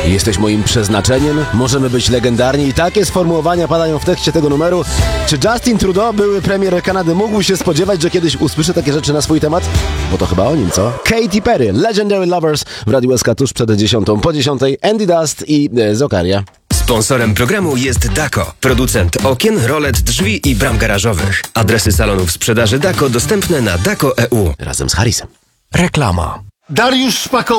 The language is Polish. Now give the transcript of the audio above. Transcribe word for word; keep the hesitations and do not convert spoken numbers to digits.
Jesteś moim przeznaczeniem, możemy być legendarni i takie sformułowania padają w tekście tego numeru. Czy Justin Trudeau, były premier Kanady, mógł się spodziewać, że kiedyś usłyszy takie rzeczy na swój temat? Bo to chyba o nim, co? Katy Perry, Legendary Lovers w Radiu S K tuż przed dziesiątą. Po dziesiątej Andy Dust i e, Zokaria. Sponsorem programu jest Daco, producent okien, rolet, drzwi i bram garażowych. Adresy salonów sprzedaży Daco dostępne na daco kropka e u. Razem z Harrisem. Reklama. Dariusz Szpakowski.